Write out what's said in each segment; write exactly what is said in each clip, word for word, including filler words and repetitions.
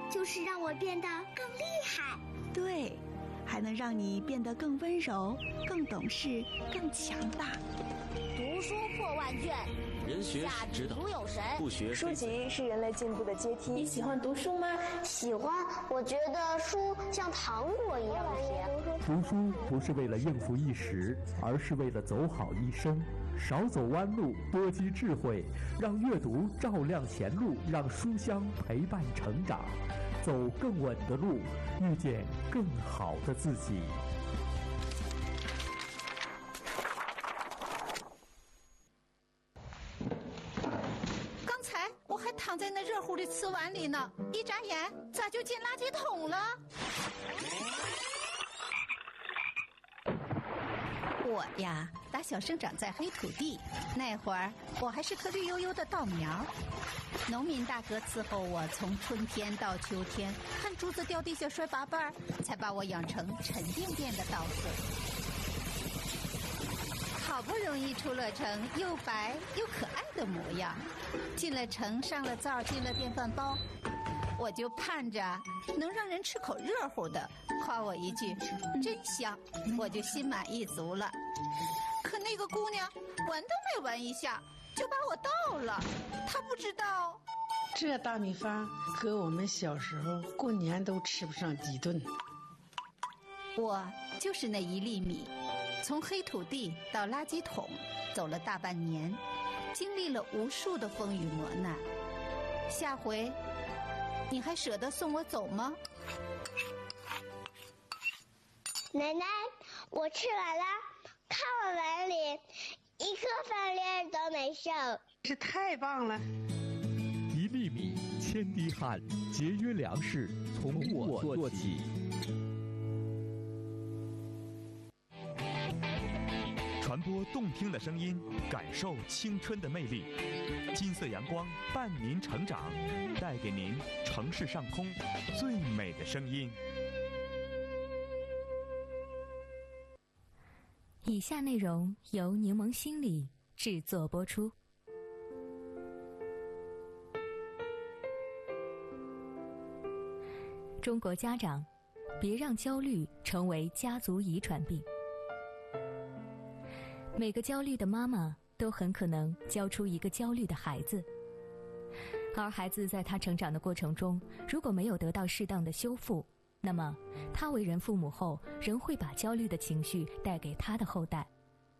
就是让我变得更厉害。 对，还能让你变得更温柔、更懂事、更强大。 读书破万卷， 人学是指导，不学书籍是人类进步的阶梯。 你喜欢读书吗？ 喜欢，我觉得书像糖果一样甜。 读书不是为了应付一时，而是为了走好一生。少走弯路，多积智慧，让阅读照亮前路，让书香陪伴成长，走更稳的路，遇见更好的自己。 刚才我还躺在那热乎的瓷碗里呢，一眨眼咋就进垃圾桶了？我呀，打小生长在黑土地，那会儿我还是颗绿油油的稻苗。农民大哥伺候我从春天到秋天，看竹子掉地下摔八瓣，才把我养成沉甸甸的稻穗。好不容易出了城，又白又可爱的模样，进了城，上了灶，进了电饭煲，我就盼着能让人吃口热乎的，夸我一句真香，我就心满意足了。可那个姑娘闻都没闻一下就把我倒了，她不知道这大米饭和我们小时候过年都吃不上几顿。 我就是那一粒米，从黑土地到垃圾桶走了大半年，经历了无数的风雨磨难。下回你还舍得送我走吗？ 奶奶，我吃完了，看我碗里一颗饭粒儿都没剩。 这太棒了！ 一粒米，千滴汗，节约粮食，从我做起。 传播动听的声音，感受青春的魅力。金色阳光伴您成长，带给您城市上空最美的声音。 以下内容由柠檬心理制作播出。中国家长，别让焦虑成为家族遗传病。每个焦虑的妈妈都很可能教出一个焦虑的孩子，而孩子在他成长的过程中，如果没有得到适当的修复，那么他为人父母后仍会把焦虑的情绪带给他的后代。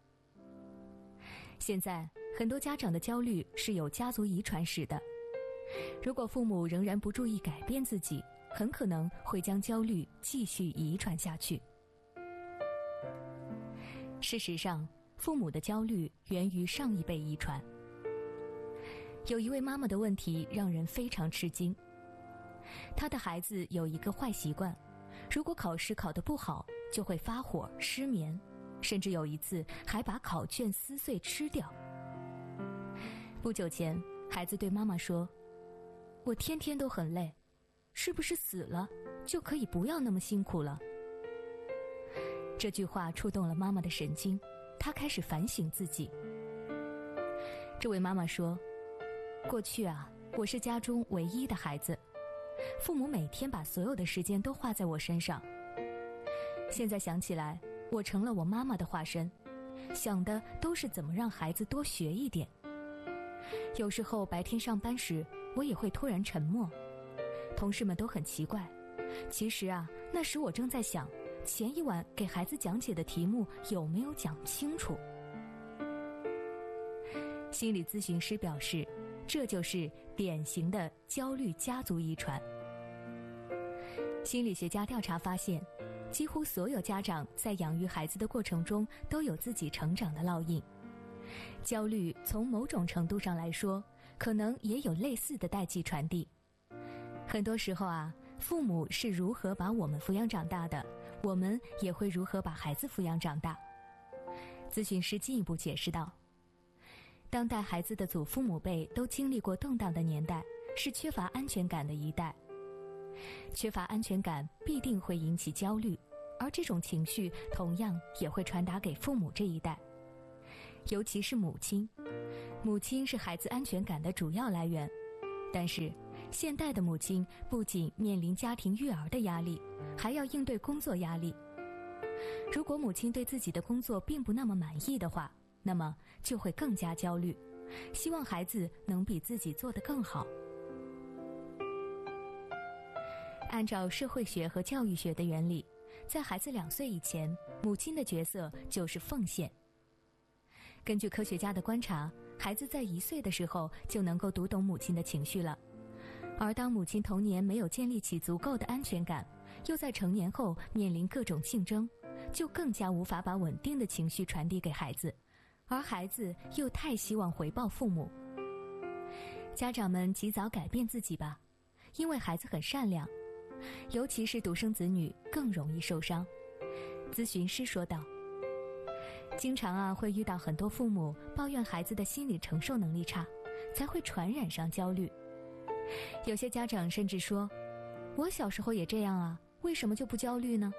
现在很多家长的焦虑是有家族遗传史的，如果父母仍然不注意改变自己，很可能会将焦虑继续遗传下去。事实上，父母的焦虑源于上一辈遗传。有一位妈妈的问题让人非常吃惊，她的孩子有一个坏习惯，如果考试考得不好，就会发火、失眠，甚至有一次还把考卷撕碎吃掉。不久前，孩子对妈妈说：“我天天都很累，是不是死了就可以不要那么辛苦了？”这句话触动了妈妈的神经，她开始反省自己。这位妈妈说：“过去啊，我是家中唯一的孩子，父母每天把所有的时间都花在我身上。现在想起来，我成了我妈妈的化身，想的都是怎么让孩子多学一点。有时候白天上班时，我也会突然沉默，同事们都很奇怪。其实啊，那时我正在想，前一晚给孩子讲解的题目有没有讲清楚。”心理咨询师表示，这就是典型的焦虑家族遗传。心理学家调查发现，几乎所有家长在养育孩子的过程中都有自己成长的烙印。焦虑从某种程度上来说，可能也有类似的代际传递。很多时候啊，父母是如何把我们抚养长大的，我们也会如何把孩子抚养长大。咨询师进一步解释道，当代孩子的祖父母辈都经历过动荡的年代，是缺乏安全感的一代。缺乏安全感必定会引起焦虑，而这种情绪同样也会传达给父母这一代。尤其是母亲，母亲是孩子安全感的主要来源。但是现代的母亲不仅面临家庭育儿的压力，还要应对工作压力。如果母亲对自己的工作并不那么满意的话，那么就会更加焦虑，希望孩子能比自己做得更好。按照社会学和教育学的原理，在孩子两岁以前，母亲的角色就是奉献。根据科学家的观察，孩子在一岁的时候就能够读懂母亲的情绪了。而当母亲童年没有建立起足够的安全感，又在成年后面临各种竞争，就更加无法把稳定的情绪传递给孩子，而孩子又太希望回报父母。家长们及早改变自己吧，因为孩子很善良，尤其是独生子女更容易受伤。咨询师说道，经常啊会遇到很多父母抱怨孩子的心理承受能力差，才会传染上焦虑。有些家长甚至说，我小时候也这样啊，为什么就不焦虑呢？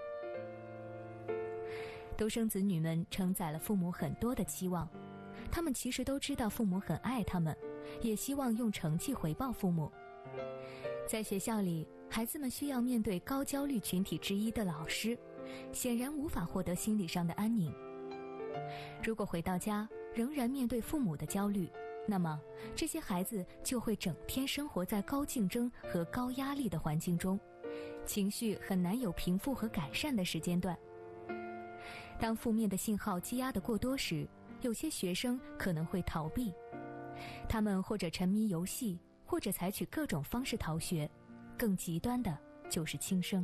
独生子女们承载了父母很多的期望，他们其实都知道父母很爱他们，也希望用成绩回报父母。在学校里，孩子们需要面对高焦虑群体之一的老师，显然无法获得心理上的安宁。如果回到家仍然面对父母的焦虑，那么这些孩子就会整天生活在高竞争和高压力的环境中，情绪很难有平复和改善的时间段。当负面的信号积压得过多时，有些学生可能会逃避，他们或者沉迷游戏，或者采取各种方式逃学，更极端的就是轻生。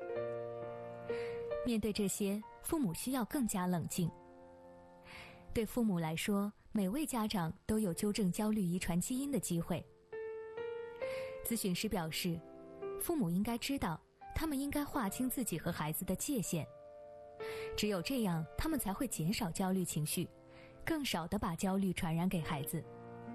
面对这些，父母需要更加冷静。对父母来说，每位家长都有纠正焦虑遗传基因的机会。咨询师表示，父母应该知道，他们应该划清自己和孩子的界限，只有这样，他们才会减少焦虑情绪，更少地把焦虑传染给孩子。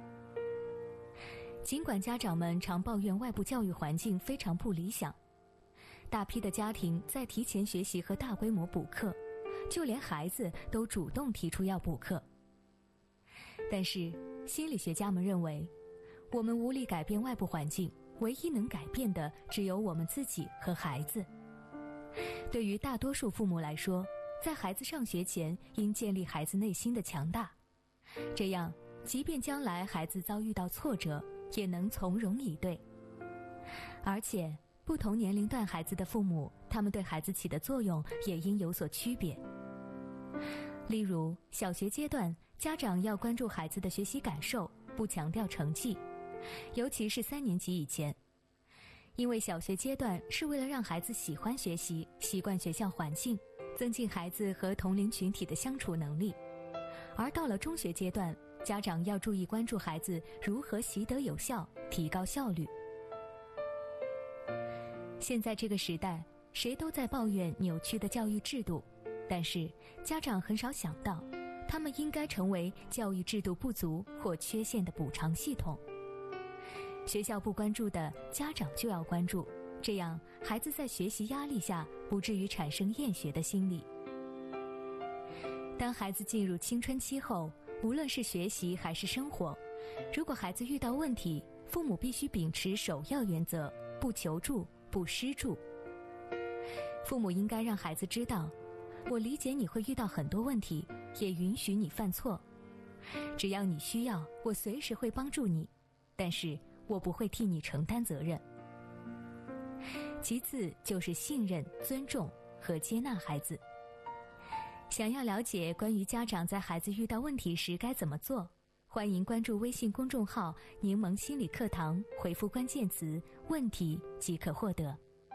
尽管家长们常抱怨外部教育环境非常不理想，大批的家庭在提前学习和大规模补课，就连孩子都主动提出要补课。但是心理学家们认为，我们无力改变外部环境，唯一能改变的只有我们自己和孩子。对于大多数父母来说，在孩子上学前应建立孩子内心的强大，这样即便将来孩子遭遇到挫折，也能从容以对。而且不同年龄段孩子的父母，他们对孩子起的作用也应有所区别。例如小学阶段，家长要关注孩子的学习感受，不强调成绩，尤其是三年级以前，因为小学阶段是为了让孩子喜欢学习，习惯学校环境，增进孩子和同龄群体的相处能力。而到了中学阶段，家长要注意关注孩子如何习得有效，提高效率。现在这个时代，谁都在抱怨扭曲的教育制度，但是家长很少想到，他们应该成为教育制度不足或缺陷的补偿系统。学校不关注的，家长就要关注，这样孩子在学习压力下不至于产生厌学的心理。当孩子进入青春期后，无论是学习还是生活，如果孩子遇到问题，父母必须秉持首要原则，不求助，不施助。父母应该让孩子知道，我理解你会遇到很多问题，也允许你犯错，只要你需要，我随时会帮助你，但是我不会替你承担责任。其次就是信任、尊重和接纳孩子。想要了解关于家长在孩子遇到问题时该怎么做，欢迎关注微信公众号柠檬心理课堂，回复关键词问题即可获得。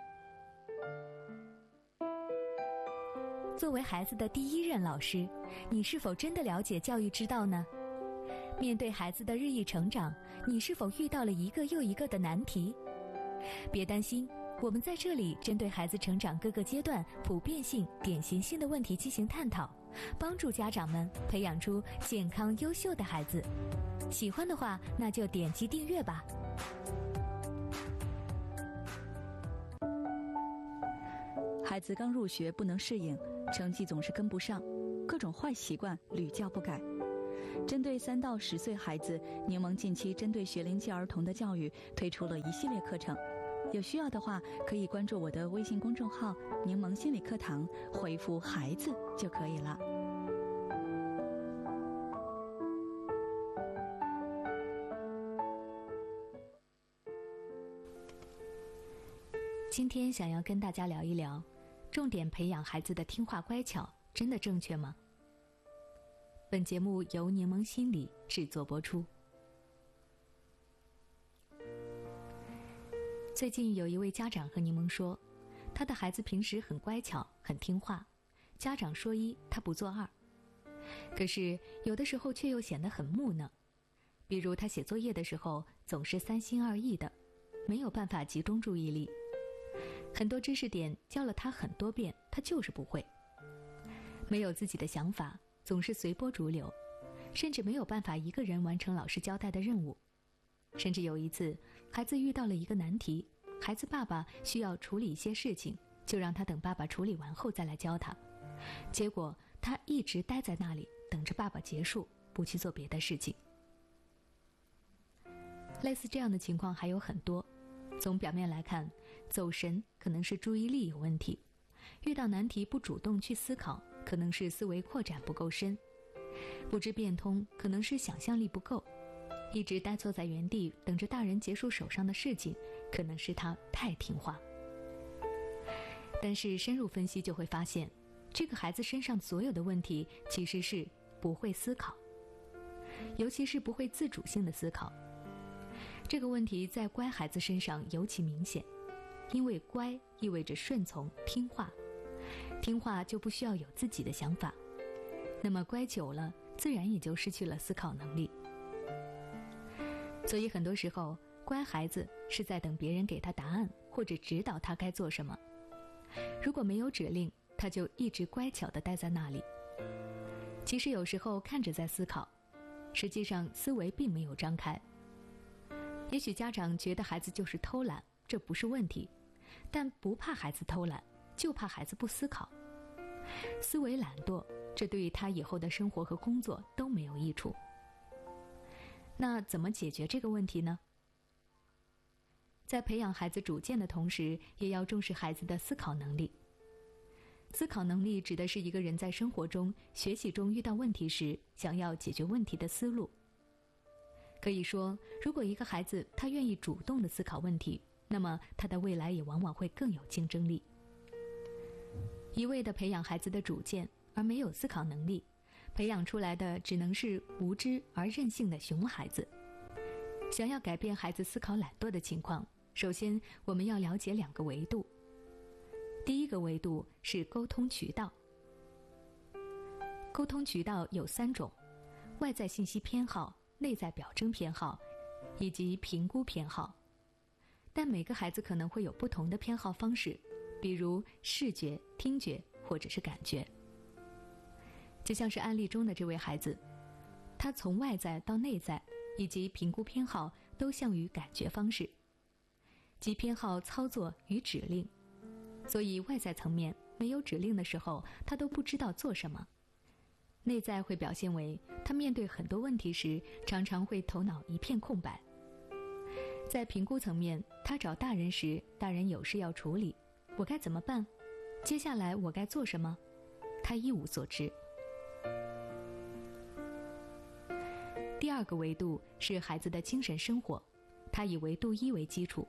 作为孩子的第一任老师，你是否真的了解教育之道呢？面对孩子的日益成长，你是否遇到了一个又一个的难题？别担心，我们在这里针对孩子成长各个阶段普遍性、典型性的问题进行探讨，帮助家长们培养出健康优秀的孩子。喜欢的话，那就点击订阅吧。 孩子刚入学不能适应，成绩总是跟不上，各种坏习惯屡教不改。 针对三到十岁孩子，柠檬近期针对学龄期儿童的教育推出了一系列课程。有需要的话，可以关注我的微信公众号“柠檬心理课堂”，回复“孩子”就可以了。 今天想要跟大家聊一聊，重点培养孩子的听话乖巧，真的正确吗？本节目由柠檬心理制作播出。最近有一位家长和柠檬说，他的孩子平时很乖巧，很听话，家长说一，他不做二。可是有的时候却又显得很木讷，比如他写作业的时候总是三心二意的，没有办法集中注意力。很多知识点教了他很多遍，他就是不会。没有自己的想法，总是随波逐流，甚至没有办法一个人完成老师交代的任务。甚至有一次，孩子遇到了一个难题，孩子爸爸需要处理一些事情，就让他等爸爸处理完后再来教他。结果他一直待在那里，等着爸爸结束，不去做别的事情。类似这样的情况还有很多。从表面来看，走神可能是注意力有问题，遇到难题不主动去思考，可能是思维扩展不够深，不知变通，可能是想象力不够，一直呆坐在原地等着大人结束手上的事情，可能是他太听话。但是深入分析就会发现，这个孩子身上所有的问题其实是不会思考，尤其是不会自主性的思考。这个问题在乖孩子身上尤其明显，因为乖意味着顺从听话，听话就不需要有自己的想法，那么乖久了自然也就失去了思考能力。所以很多时候乖孩子是在等别人给他答案，或者指导他该做什么。如果没有指令，他就一直乖巧地待在那里。其实有时候看着在思考，实际上思维并没有张开。也许家长觉得孩子就是偷懒，这不是问题，但不怕孩子偷懒，就怕孩子不思考。思维懒惰，这对于他以后的生活和工作都没有益处。那怎么解决这个问题呢？在培养孩子主见的同时，也要重视孩子的思考能力。思考能力指的是一个人在生活中、学习中遇到问题时，想要解决问题的思路。可以说，如果一个孩子他愿意主动地思考问题，那么他的未来也往往会更有竞争力。一味地培养孩子的主见，而没有思考能力，培养出来的只能是无知而任性的熊孩子。想要改变孩子思考懒惰的情况，首先我们要了解两个维度。第一个维度是沟通渠道。沟通渠道有三种：外在信息偏好、内在表征偏好以及评估偏好。但每个孩子可能会有不同的偏好方式，比如视觉、听觉或者是感觉。就像是案例中的这位孩子，他从外在到内在以及评估偏好都向于感觉方式，即偏好操作与指令。所以外在层面没有指令的时候，他都不知道做什么。内在会表现为他面对很多问题时，常常会头脑一片空白。在评估层面，他找大人时，大人有事要处理，我该怎么办？接下来我该做什么？他一无所知。第二个维度是孩子的精神生活，他以维度一为基础。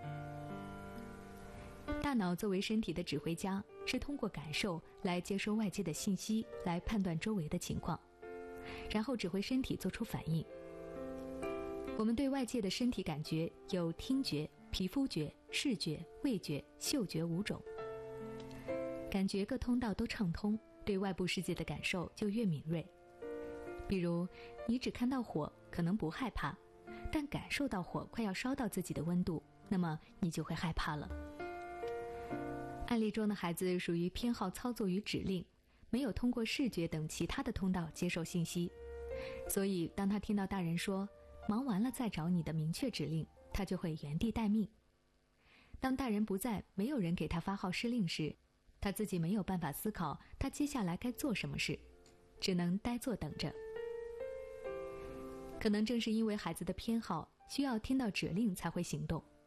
大脑作为身体的指挥家，是通过感受来接收外界的信息，来判断周围的情况，然后指挥身体做出反应。我们对外界的身体感觉有听觉、皮肤觉、视觉、味觉、嗅觉五种。感觉各通道都畅通，对外部世界的感受就越敏锐。比如，你只看到火，可能不害怕，但感受到火快要烧到自己的温度，那么你就会害怕了。案例中的孩子属于偏好操作与指令，没有通过视觉等其他的通道接受信息，所以当他听到大人说忙完了再找你的明确指令，他就会原地待命。当大人不在，没有人给他发号施令时，他自己没有办法思考他接下来该做什么事，只能呆坐等着。 可能正是因为孩子的偏好，需要听到指令才会行动。